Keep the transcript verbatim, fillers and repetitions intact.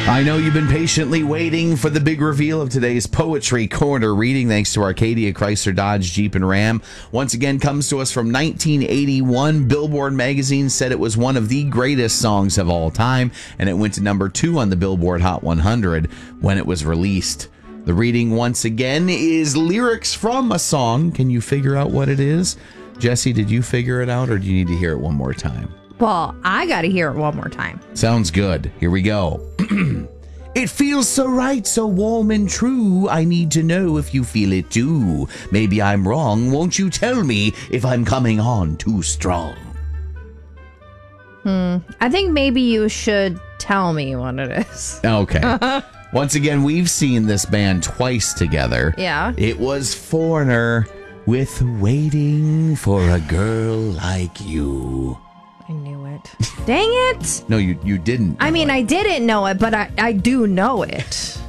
I know you've been patiently waiting for the big reveal of today's Poetry Corner reading, thanks to Arcadia, Chrysler, Dodge, Jeep, and Ram. Once again, comes to us from nineteen eighty-one. Billboard magazine said it was one of the greatest songs of all time, and it went to number two on the Billboard Hot one hundred when it was released. The reading, once again, is lyrics from a song. Can you figure out what it is? Jesse, did you figure it out, or do you need to hear it one more time? Well, I got to hear it one more time. Sounds good. Here we go. It feels so right, so warm and true. I need to know if you feel it too. Maybe I'm wrong. Won't you tell me if I'm coming on too strong? Hmm. I think maybe you should tell me what it is. Okay. Once again, we've seen this band twice together. Yeah. It was Foreigner with Waiting for a Girl Like You. I knew it. Dang it. No, you, you didn't. I mean, it. I didn't know it, but I, I do know it.